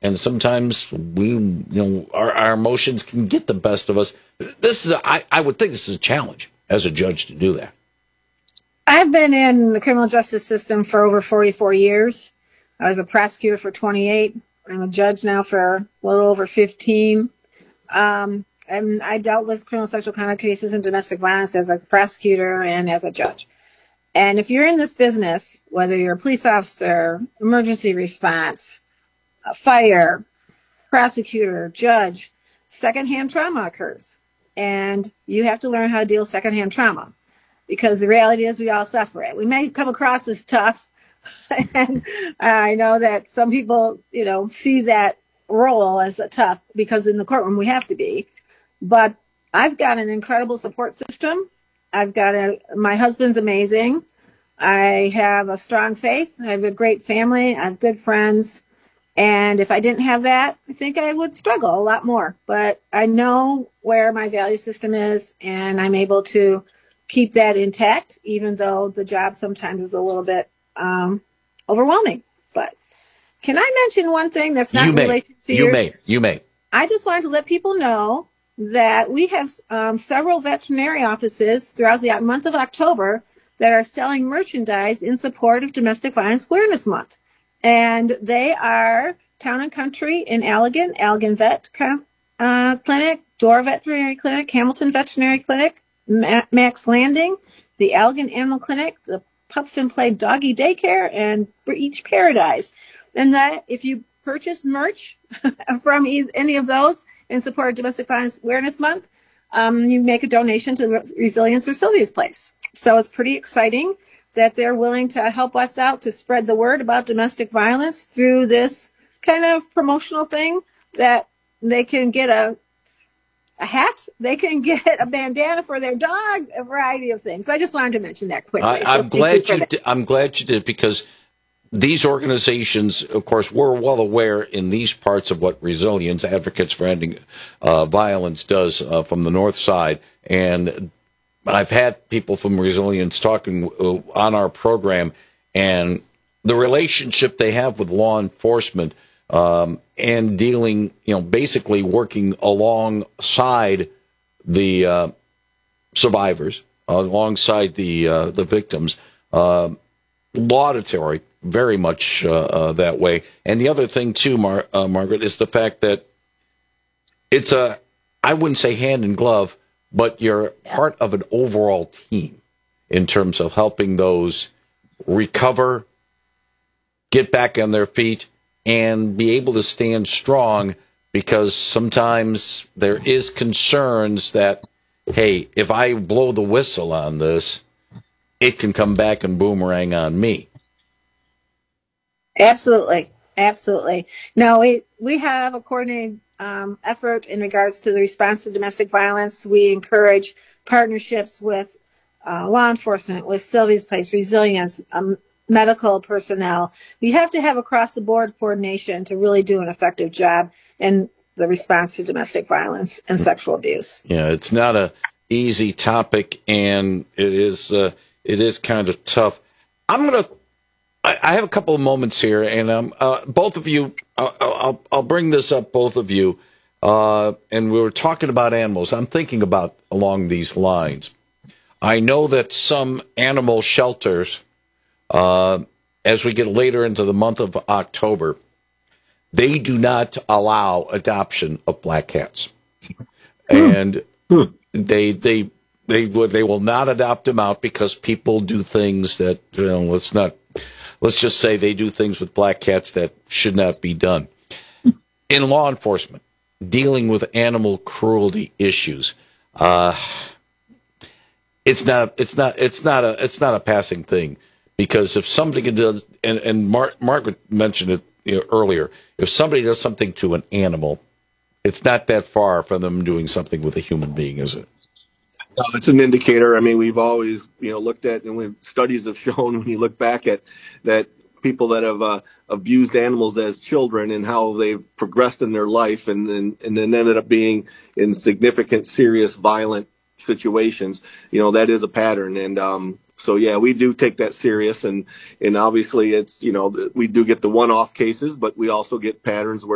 and sometimes our emotions can get the best of us. I would think this is a challenge as a judge to do that. I've been in the criminal justice system for over 44 years. I was a prosecutor for 28. I'm a judge now for a little over 15. And I dealt with criminal sexual conduct cases and domestic violence as a prosecutor and as a judge. And if you're in this business, whether you're a police officer, emergency response, a fire, prosecutor, judge, secondhand trauma occurs. And you have to learn how to deal with secondhand trauma, because the reality is we all suffer it. We may come across as tough, and I know that some people, see that role as a tough because in the courtroom we have to be. But I've got an incredible support system. My husband's amazing. I have a strong faith. I have a great family. I have good friends. And if I didn't have that, I think I would struggle a lot more. But I know where my value system is, and I'm able to keep that intact, even though the job sometimes is a little bit overwhelming. But can I mention one thing that's not related to You may. I just wanted to let people know that we have several veterinary offices throughout the month of October that are selling merchandise in support of Domestic Violence Awareness Month. And they are Town and Country in Allegan Vet Clinic, Door Veterinary Clinic, Hamilton Veterinary Clinic, Max Landing, the Allegan Animal Clinic, the Pups and Play Doggy Daycare, and Beach Paradise. And that if you purchase merch from any of those in support of Domestic Violence Awareness Month, you make a donation to Resilience or Sylvia's Place. So it's pretty exciting that they're willing to help us out to spread the word about domestic violence through this kind of promotional thing, that they can get a hat, they can get a bandana for their dog, a variety of things. But I just wanted to mention that quickly. I'm glad you did, because these organizations, of course, we're well aware in these parts of what Resilience, Advocates for Ending Violence, does from the north side. And I've had people from Resilience talking on our program, and the relationship they have with law enforcement and dealing, basically working alongside the survivors, alongside the victims, laudatory, very much that way. And the other thing, too, Margaret, is the fact that it's I wouldn't say hand in glove, but you're part of an overall team in terms of helping those recover, get back on their feet, and be able to stand strong, because sometimes there is concerns that, hey, if I blow the whistle on this, it can come back and boomerang on me. Absolutely. Absolutely. No, we have a coordinated effort in regards to the response to domestic violence. We encourage partnerships with law enforcement, with Sylvia's Place, Resilience, medical personnel. We have to have across-the-board coordination to really do an effective job in the response to domestic violence and sexual abuse. Yeah, it's not an easy topic, and it is kind of tough. I have a couple of moments here, and both of you, I'll bring this up, both of you, and we were talking about animals. I'm thinking about along these lines. I know that some animal shelters, as we get later into the month of October, they do not allow adoption of black cats, and they will not adopt them out because people do things that, let's just say they do things with black cats that should not be done. In law enforcement, dealing with animal cruelty issues, it's not a passing thing, because if somebody does, and Margaret mentioned it earlier, if somebody does something to an animal, it's not that far from them doing something with a human being, is it? It's an indicator. I mean, we've always, looked at, and studies have shown, when you look back at that, people that have abused animals as children and how they've progressed in their life and then ended up being in significant, serious, violent situations, that is a pattern. And so, yeah, we do take that serious. And obviously it's, we do get the one-off cases, but we also get patterns where